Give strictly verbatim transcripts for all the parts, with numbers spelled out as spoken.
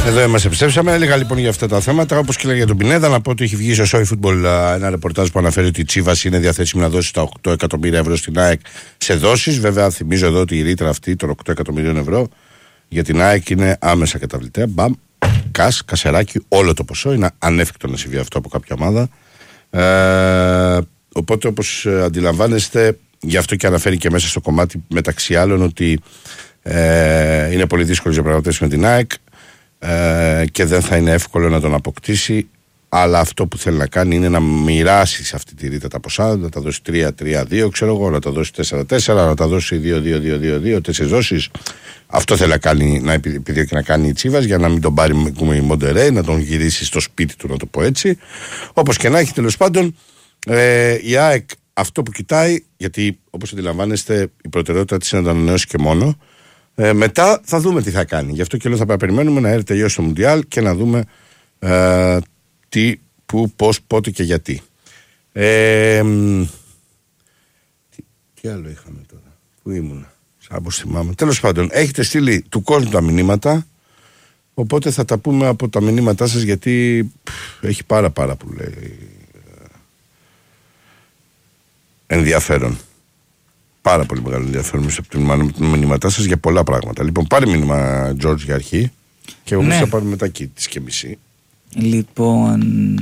Εδώ είμαστε, επιστρέψαμε. Έλεγα λοιπόν για αυτά τα θέματα. Όπως και έλεγα για τον Πινέδα, να πω ότι έχει βγει στο Σόι Football ένα ρεπορτάζ που αναφέρει ότι η Τσίβας είναι διαθέσιμη να δώσει τα οκτώ εκατομμύρια ευρώ στην ΑΕΚ σε δόσεις. Βέβαια, θυμίζω εδώ ότι η ρήτρα αυτή των οκτώ εκατομμυρίων ευρώ για την ΑΕΚ είναι άμεσα καταβλητέα. Μπαμ, κας, κασεράκι, όλο το ποσό. Είναι ανέφικτο να συμβεί αυτό από κάποια ομάδα. Ε, οπότε, όπως αντιλαμβάνεστε, γι' αυτό και αναφέρει και μέσα στο κομμάτι μεταξύ άλλων ότι ε, είναι πολύ δύσκολο για διαπραγματεύσεις με την ΑΕΚ. Ε, και δεν θα είναι εύκολο να τον αποκτήσει, αλλά αυτό που θέλει να κάνει είναι να μοιράσει σε αυτή τη ρήτα τα ποσά, να τα δώσει τρία τρία δύο, ξέρω εγώ, να τα δώσει τέσσερα τέσσερα, να τα δώσει δύο δύο δύο δύο δύο, τέσσερις δόσεις. Αυτό θέλει να κάνει, να επιδιώκει να κάνει η Τσίβας, για να μην τον πάρει η Μοντερέ, να τον γυρίσει στο σπίτι του, να το πω έτσι. Όπως και να έχει, τέλος πάντων, ε, η ΑΕΚ αυτό που κοιτάει, γιατί όπως αντιλαμβάνεστε η προτεραιότητα της είναι να τον ανανεώσει και μόνο. Ε, μετά θα δούμε τι θα κάνει. Γι' αυτό και λέω θα πρέπει να περιμένουμε να έρθει τελειώσει το Μουντιάλ και να δούμε ε, τι, πού, πώς, πότε και γιατί. Ε, τι, τι άλλο είχαμε τώρα, πού ήμουνα, σαν πως θυμάμαι. Τέλος πάντων, έχετε στείλει του κόσμου τα μηνύματα, οπότε θα τα πούμε από τα μηνύματά σας, γιατί πφ, έχει πάρα πάρα που λέει ενδιαφέρον. Πάρα πολύ μεγάλο ενδιαφέρον από τα μηνύματά σας για πολλά πράγματα. Λοιπόν, πάρε μήνυμα, Τζορτζ, για αρχή. Και εγώ ναι. θα πάρουμε μετά εκεί τις και μισή. Λοιπόν,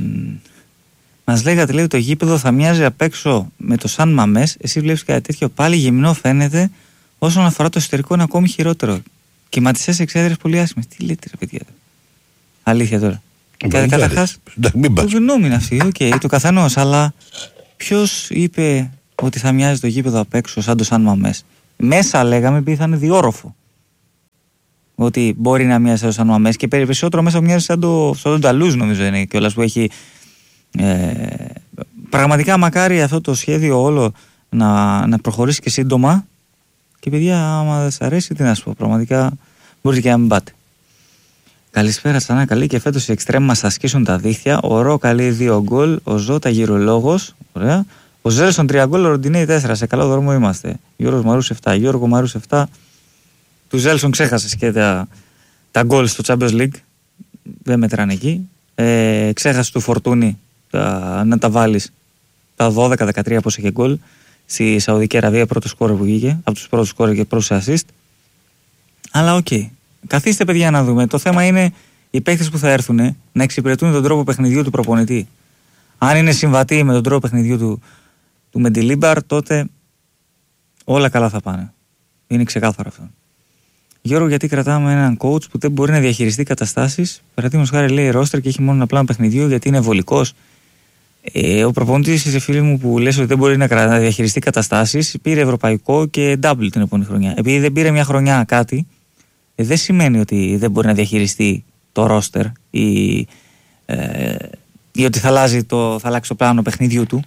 μας λέγατε, λέει, το γήπεδο θα μοιάζει απ' έξω με το Σαν Μαμές. Εσύ βλέπεις κάτι τέτοιο, πάλι γυμνό φαίνεται. Όσον αφορά το εσωτερικό είναι ακόμη χειρότερο. Κυματισές εξέδρες πολύ άσχημες. Τι λέτε, ρε παιδιά. Αλήθεια τώρα. Καταρχάς, το γνώμη είναι αυτή, οκ, okay, του καθενός, αλλά ποιος είπε ότι θα μοιάζει το γήπεδο απ' έξω σαν το Σαν Μαμές? Μέσα λέγαμε επειδή θα είναι διόροφο. Ότι μπορεί να μοιάζει σαν το Σαν Μαμές, και περισσότερο μέσα μοιάζει σαν το, σαν το Νταλούζ, νομίζω είναι κιόλας, που έχει. Ε, πραγματικά μακάρι αυτό το σχέδιο όλο να, να προχωρήσει και σύντομα. Και παιδιά, άμα δεν σας αρέσει, τι να σου πω, πραγματικά μπορείτε και να μην πάτε. Καλησπέρα, ξανά καλή, και φέτος οι εξτρέμ μας θα ασκήσουν τα δίχτυα. Ο Ρο καλή δύο γκολ, ο Ζώτα γυρολόγος, ωραία. Ο Ζέλσον τρία γκολ, ο Ροντινέη τέσσερα. Σε καλό δρόμο είμαστε. Γιώργος Μαρούς επτά. Γιώργο Μαρούς επτά. Του Ζέλσον ξέχασες και τα, τα γκολ στο Champions League. Δεν μετράνε εκεί. Ε, ξέχασες του Φορτούνη τα, να τα βάλεις τα δώδεκα δεκατρία πως είχε γκολ. Στη Σαουδική Αραβία, πρώτο σκόρερ που βγήκε. Από τους πρώτους σκόρερ και πρώτους assist. Αλλά οκ. Okay. Καθίστε, παιδιά, να δούμε. Το θέμα είναι οι παίκτες που θα έρθουν να εξυπηρετούν τον τρόπο παιχνιδιού του προπονητή. Αν είναι συμβατοί με τον τρόπο παιχνιδιού του, του Μεντιλίμπαρ, τότε όλα καλά θα πάνε. Είναι ξεκάθαρο αυτό. Γιώργο, γιατί κρατάμε έναν coach που δεν μπορεί να διαχειριστεί καταστάσεις? Παραδείγματος χάρη, λέει ρόστερ και έχει μόνο ένα πλάνο παιχνιδιού γιατί είναι βολικός. Ε, ο προπονητής, είσαι φίλη μου, που λες ότι δεν μπορεί να διαχειριστεί καταστάσεις, πήρε ευρωπαϊκό και double την επόμενη χρονιά. Επειδή δεν πήρε μια χρονιά κάτι, ε, δεν σημαίνει ότι δεν μπορεί να διαχειριστεί το ρόστερ ή, ε, ή ότι θα αλλάζει το, θα αλλάξει το πλάνο παιχνιδιού του.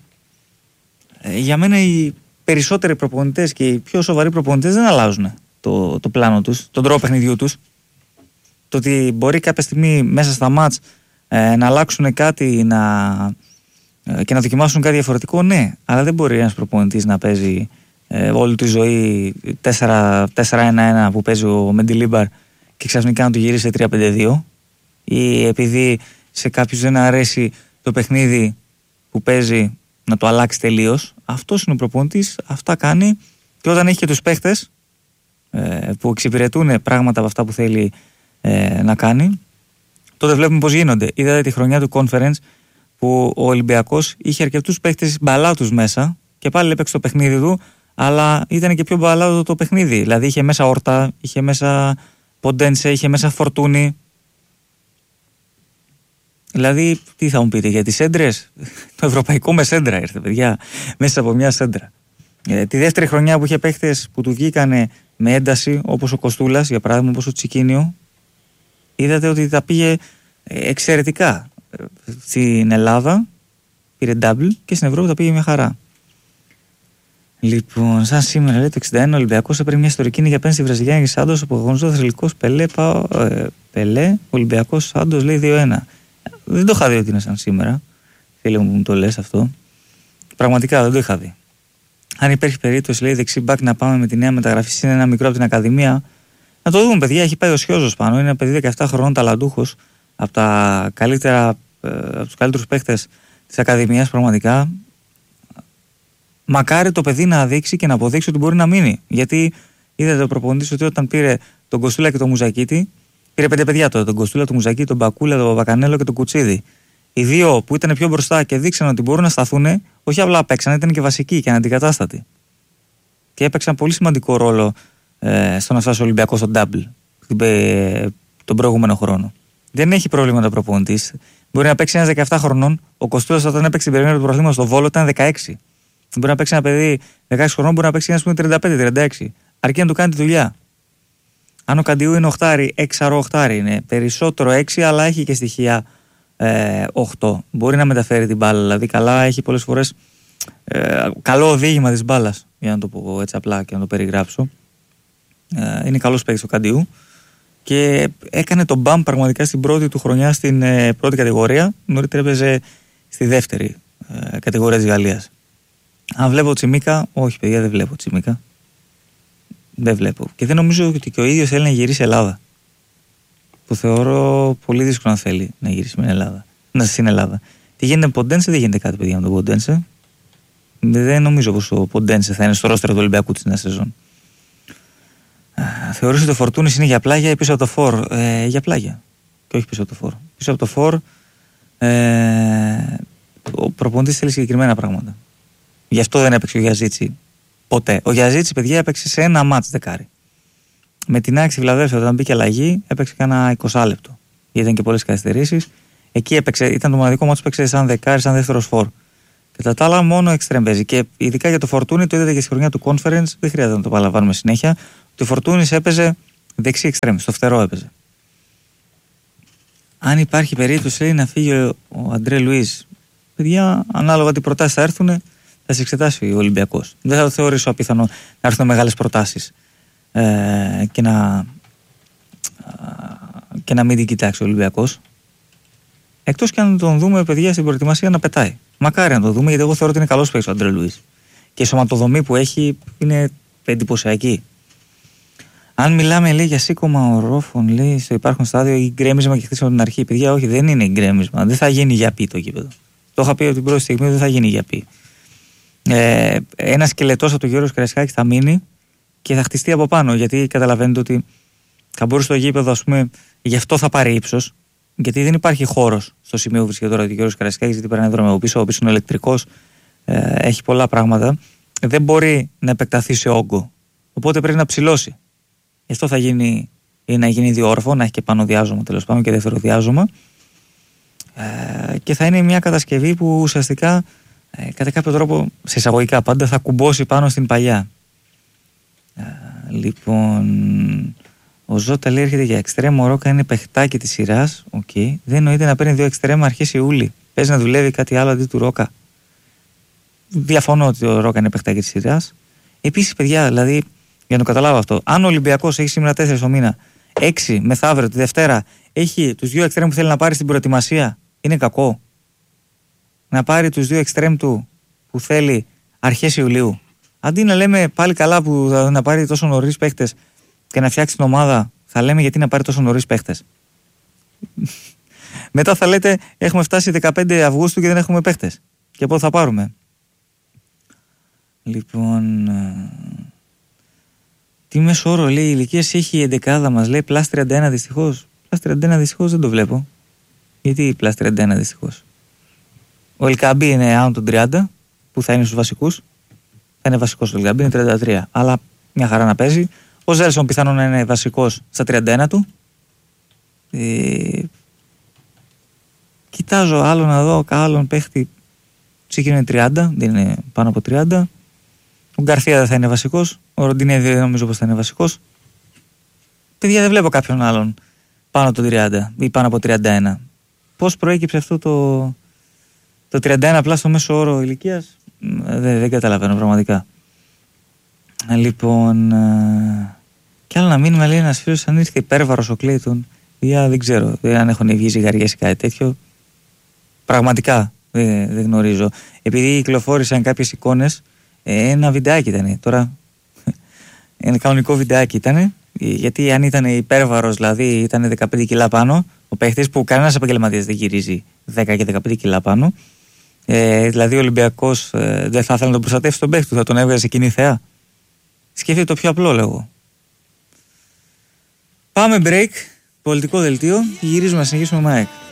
Ε, για μένα οι περισσότεροι προπονητές και οι πιο σοβαροί προπονητές δεν αλλάζουν το, το πλάνο τους, τον τρόπο παιχνιδιού τους. Το ότι μπορεί κάποια στιγμή μέσα στα μάτς ε, να αλλάξουν κάτι να, ε, και να δοκιμάσουν κάτι διαφορετικό, ναι, αλλά δεν μπορεί ένας προπονητής να παίζει ε, όλη τη ζωή τέσσερα ένα ένα που παίζει ο Μεντιλίμπαρ και ξαφνικά να το γυρίσει σε τρία πέντε δύο, ή επειδή σε κάποιους δεν αρέσει το παιχνίδι που παίζει να το αλλάξει τελείως. Αυτός είναι ο προπονητής, αυτά κάνει, και όταν έχει και τους παίχτες ε, που εξυπηρετούν πράγματα από αυτά που θέλει ε, να κάνει, τότε βλέπουμε πώς γίνονται. Είδατε τη χρονιά του Conference που ο Ολυμπιακός είχε αρκετούς παίχτες μπαλάτους μέσα και πάλι έπαιξε το παιχνίδι του, αλλά ήταν και πιο μπαλάτο το παιχνίδι. Δηλαδή είχε μέσα Όρτα, είχε μέσα Ποντένσε, είχε μέσα Φορτούνη. Δηλαδή, τι θα μου πείτε για τις σέντρες? Το ευρωπαϊκό με σέντρα ήρθε, παιδιά, μέσα από μια σέντρα. Ε, τη δεύτερη χρονιά που είχε παίχτες που του βγήκανε με ένταση, όπως ο Κοστούλας, για παράδειγμα, όπως ο Τσικίνιο, είδατε ότι τα πήγε εξαιρετικά. Στην Ελλάδα πήρε double και στην Ευρώπη τα πήγε μια χαρά. Λοιπόν, σαν σήμερα, λέει, το εξήντα ένα ο Ολυμπιακός έπαιρνε μια ιστορική νίκη απέναντι στη Βραζιλιάνικη Σάντος, από αγωνιστό θρηλυκός Πελέ, ε, Πελέ, Ολυμπιακός Σάντος, λέει δύο ένα. Δεν το είχα δει ότι είναι σαν σήμερα. Φίλε μου, μου το λες αυτό. Πραγματικά δεν το είχα δει. Αν υπήρχε περίπτωση, λέει, δεξί μπακ να πάμε με τη νέα μεταγραφή, είναι ένα μικρό από την Ακαδημία, Να το δούμε, παιδιά. Έχει πάει ο Σιώζος πάνω. Είναι ένα παιδί δεκαεπτά χρονών, ταλαντούχος, από, τα καλύτερα, από τους καλύτερους παίχτες της Ακαδημίας, πραγματικά. Μακάρι το παιδί να δείξει και να αποδείξει ότι μπορεί να μείνει. Γιατί είδατε ο προπονητής ότι όταν πήρε τον Κοστούλα και τον Μουζακίτη, πήρε πέντε παιδιά τότε. Τον Κοστούλα, τον Μουζακίτη, τον Μπακούλα, τον Παπακανέλο και τον Κουτσίδη. Οι δύο που ήταν πιο μπροστά και δείξαν ότι μπορούν να σταθούν, όχι απλά παίξαν, ήταν και βασικοί και αναντικατάστατοι. Και έπαιξαν πολύ σημαντικό ρόλο ε, στο να φτάσει ο Ολυμπιακός στο double ε, τον προηγούμενο χρόνο. Δεν έχει πρόβλημα ο προπονητής. Μπορεί να παίξει ένας δεκαεπτά χρονών. Ο Κοστούλας όταν έπαιξε την περίμετρο του πρωταθλήματος στο Βόλο ήταν δεκαέξι. Μπορεί να παίξει ένα παιδί δεκαέξι χρονών, μπορεί να παίξει ένα που είναι τριάντα πέντε τριάντα έξι. Αρκεί να του κάνει τη δουλειά. Αν ο Καντιού είναι οχτάρι, έξαρο οχτάρι είναι. Περισσότερο έξι, αλλά έχει και στοιχεία ε, οκτώ. Μπορεί να μεταφέρει την μπάλα. Δηλαδή, καλά έχει πολλές φορές ε, καλό οδήγημα της μπάλας. Για να το πω έτσι απλά και να το περιγράψω. Ε, είναι καλός παίκτης ο Καντιού. Και έκανε τον μπαμ πραγματικά στην πρώτη του χρονιά στην ε, πρώτη κατηγορία. Νωρίτερα έπαιζε στη δεύτερη ε, κατηγορία της Γαλλίας. Αν βλέπω Τσιμίκα, όχι παιδιά, δεν βλέπω Τσιμίκα. Δεν βλέπω. Και δεν νομίζω ότι και ο ίδιος θέλει να γυρίσει Ελλάδα. Που θεωρώ πολύ δύσκολο να θέλει να γυρίσει με Ελλάδα. Να στην Ελλάδα. Τι γίνεται με Ποντένσε, δεν γίνεται κάτι παιδιά με τον Ποντένσε. Δεν νομίζω πως ο Ποντένσε θα είναι στο ρόστερο του Ολυμπιακού της νέας σεζόν. Θεωρείς ότι ο Φορτούνης είναι για πλάγια ή πίσω από το φορ? Ε, για πλάγια. Και όχι πίσω από το φορ. Πίσω από το φορ ε, ο προπονητής θέλει συγκεκριμένα πράγματα. Γι' αυτό δεν έπαιξε ο Γιαζίτσι ποτέ. Ο Γιαζίτσι, παιδιά, έπαιξε σε ένα μάτς δεκάρι. Με την Άκη Φιλαδέλφια, όταν μπήκε αλλαγή, έπαιξε κάνα είκοσι λεπτό. Γιατί ήταν και πολλές καθυστερήσεις. Εκεί έπαιξε, ήταν το μοναδικό μάτς που έπαιξε σαν δεκάρι, σαν δεύτερος φορ. Κατά τα άλλα, μόνο εξτρέμ παίζει. Και ειδικά για το Φορτούνι, το είδατε και στη χρονιά του conference, δεν χρειάζεται να το παραλαμβάνουμε συνέχεια. Το Φορτούνις έπαιζε δεξί εξτρέμ, στο φτερό έπαιζε. Αν υπάρχει περίπτωση, λέει, να φύγει ο, ο Αντρέ Λουίζ, παιδιά, ανάλογα τι προτάσεις θα έρθουν, θα σε εξετάσει ο Ολυμπιακός. Δεν θα το θεωρήσω απίθανο να έρθουν μεγάλες προτάσεις ε, και, να, και να μην την κοιτάξει ο Ολυμπιακός. Εκτός και αν τον δούμε, παιδιά, στην προετοιμασία να πετάει. Μακάρι να το δούμε, γιατί εγώ θεωρώ ότι είναι καλός παίκτης ο Αντρέ Λουίζ. Και η σωματοδομή που έχει είναι εντυπωσιακή. Αν μιλάμε, λέει, για σήκωμα ορόφων, λέει, στο υπάρχον στάδιο ή γκρέμισμα και χτίσμα από την αρχή. Παιδιά, όχι, δεν είναι γκρέμισμα. Δεν θα γίνει για πι το γήπεδο. Το είχα πει από την πρώτη στιγμή, δεν θα γίνει για πι. Ε, ένα σκελετός από τον Γιώργο Καραϊσκάκη θα μείνει και θα χτιστεί από πάνω. Γιατί καταλαβαίνετε ότι θα μπορούσε το γήπεδο, ας πούμε, γι' αυτό θα πάρει ύψος. Γιατί δεν υπάρχει χώρος στο σημείο που βρίσκεται τώρα ο Γιώργο Καραϊσκάκη, γιατί παίρνει δρόμο από πίσω, ο πίσω είναι ηλεκτρικός, ε, έχει πολλά πράγματα. Δεν μπορεί να επεκταθεί σε όγκο. Οπότε πρέπει να ψηλώσει. Γι' αυτό θα γίνει, ή να γίνει διόρφο, να έχει και πάνω διάζωμα τέλος πάντων και δεύτερο διάζωμα. Ε, και θα είναι μια κατασκευή που ουσιαστικά ε, κατά κάποιο τρόπο, σε εισαγωγικά πάντα, θα κουμπώσει πάνω στην παλιά. Ε, λοιπόν, ο Ζώτα λέει έρχεται για εξτρέμ. Ο Ρόκα είναι παιχτάκι της σειράς. Okay. Δεν εννοείται να παίρνει δύο εξτρέμ αρχές Ιούλη. Παίζει να δουλεύει κάτι άλλο αντί του Ρόκα. Διαφωνώ ότι ο Ρόκα είναι παιχτάκι της σειράς. Επίσης, παιδιά, δηλαδή, για να το καταλάβω αυτό, αν ο Ολυμπιακός έχει σήμερα τέσσερα το μήνα, έξι μεθαύριο τη Δευτέρα, έχει τους δύο εξτρέμ που θέλει να πάρει στην προετοιμασία, είναι κακό? Να πάρει τους δύο εξτρέμ του που θέλει αρχές Ιουλίου. Αντί να λέμε πάλι καλά που θα να πάρει τόσο νωρίς παίχτες και να φτιάξει την ομάδα, θα λέμε γιατί να πάρει τόσο νωρίς παίχτες. Μετά θα λέτε έχουμε φτάσει δεκαπέντε Αυγούστου και δεν έχουμε παίχτες. Και πότε θα πάρουμε? Λοιπόν, τι μέσο όρο λέει ηλικίας έχει η εντεκάδα μας, λέει πλάς τριάντα ένα δυστυχώς. Πλάς τριάντα ένα δυστυχώς δεν το βλέπω. Γιατί πλάς τριάντα ένα δυστυχώς? Ο Ελκαμπή είναι άνω των τριάντα, που θα είναι στους βασικούς. Θα είναι βασικός ο Ελκαμπή, είναι τριάντα τρία. Αλλά μια χαρά να παίζει. Ο Ζέλσον πιθανόν να είναι βασικός στα τριάντα ένα του. Ε, κοιτάζω άλλο να δω, άλλον παίχτη. Τσίκινο είναι τριάντα, δεν είναι πάνω από τριάντα. Ο Γκαρθία δεν θα είναι βασικός. Ο Ροντινέδη δεν νομίζω πως θα είναι βασικός. Παιδιά, δεν βλέπω κάποιον άλλον πάνω από τριάντα ή πάνω από τριάντα ένα. Πώς προέκυψε αυτό το, το τριάντα ένα πλάς στο μέσο όρο ηλικίας? Δεν, δεν καταλαβαίνω πραγματικά. Λοιπόν, κι άλλο να μείνουμε, λέει ένας φίλος, αν ήρθε υπέρβαρος ο Κλέιτον, ή δεν ξέρω, αν έχουν βγει ζυγαριές ή κάτι τέτοιο. Πραγματικά δεν, δεν γνωρίζω. Επειδή κυκλοφόρησαν κάποιες εικόνες, ένα βιντεάκι ήταν. Τώρα, ένα κανονικό βιντεάκι ήταν. Γιατί αν ήταν υπέρβαρος, δηλαδή ήταν δεκαπέντε κιλά πάνω, ο παίχτης που κανένας επαγγελματίας δεν γυρίζει δέκα και δεκαπέντε κιλά πάνω, ε, δηλαδή ο Ολυμπιακός ε, δεν θα ήθελε να τον προστατεύσει τον παίχτη του, θα τον έβγαζε κοινή θεά. Σκέφτεται το πιο απλό, λέγω. Πάμε break, πολιτικό δελτίο και γυρίζουμε να συνεχίσουμε με ΑΕΚ.